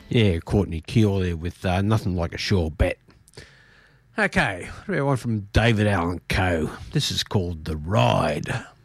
Yeah, Courtney Keele there with Nothing Like a Sure Bet. Okay, what about one from David Allen Coe? This is called The Ride.